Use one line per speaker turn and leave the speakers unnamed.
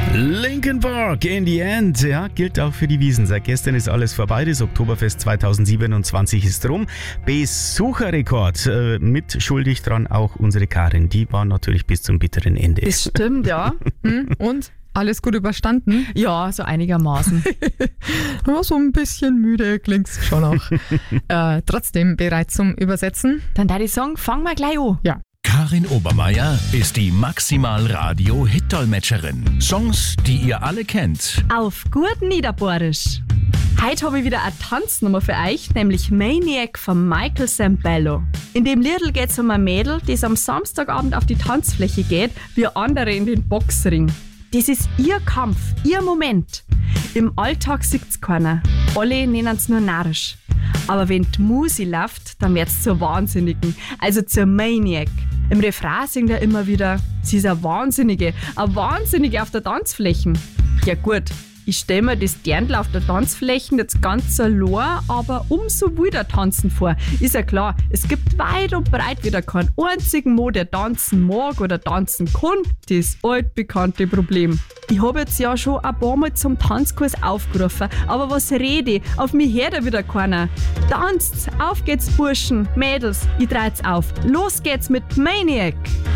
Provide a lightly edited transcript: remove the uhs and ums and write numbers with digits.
Linkin Park in the End, ja, gilt auch für die Wiesn. Seit gestern ist alles vorbei, das Oktoberfest 2027 ist rum. Besucherrekord, mit schuldig dran auch unsere Karin, die war natürlich bis zum bitteren Ende.
Das stimmt, ja.
Und? Alles gut überstanden?
Ja, so einigermaßen.
Ja, so ein bisschen müde klingt's schon auch. Trotzdem bereit zum Übersetzen?
Dann da die Song, fangen wir gleich an.
Ja.
Karin Obermeier ist die Maximal-Radio-Hit-Dolmetscherin. Songs, die ihr alle kennt.
Auf gut Niederbohrisch. Heute habe ich wieder eine Tanznummer für euch, nämlich Maniac von Michael Sambello. In dem Liedl geht es um ein Mädel, das am Samstagabend auf die Tanzfläche geht, wie andere in den Boxring. Das ist ihr Kampf, ihr Moment. Im Alltag sieht's keiner. Alle nennen's nur narrisch. Aber wenn die Musi läuft, dann wird's zur Wahnsinnigen, also zur Maniac. Im Refrain singt er immer wieder, sie ist eine Wahnsinnige auf der Tanzfläche. Ja gut, ich stelle mir das Dirndl auf der Tanzfläche jetzt ganz allein, aber umso wilder tanzen vor. Ist ja klar, es gibt weit und breit wieder keinen einzigen Mo, der tanzen mag oder tanzen kann. Das altbekannte Problem. Ich habe jetzt ja schon ein paar Mal zum Tanzkurs aufgerufen, aber was rede ich? Auf mich hört ja wieder keiner. Tanzt, auf geht's Burschen, Mädels, ich dreht's auf. Los geht's mit Maniac!